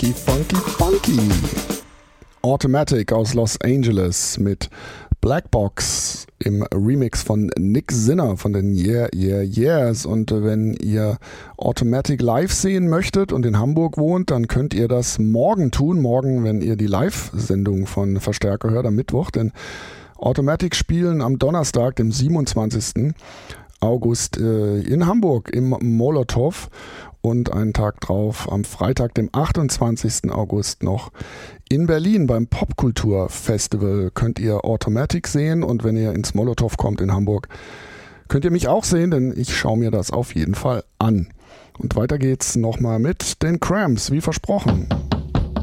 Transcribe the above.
Funky, funky, funky. Automatic aus Los Angeles mit Black Box im Remix von Nick Sinner von den Yeah, Yeah, Yeahs. Und wenn ihr Automatic live sehen möchtet und in Hamburg wohnt, dann könnt ihr das morgen tun. Morgen, wenn ihr die Live-Sendung von Verstärker hört, am Mittwoch. Denn Automatic spielen am Donnerstag, dem 27. August in Hamburg im Molotow und einen Tag drauf am Freitag, dem 28. August noch in Berlin beim Popkultur-Festival könnt ihr Automatic sehen und wenn ihr ins Molotow kommt in Hamburg, könnt ihr mich auch sehen, denn ich schaue mir das auf jeden Fall an. Und weiter geht's nochmal mit den Cramps, wie versprochen.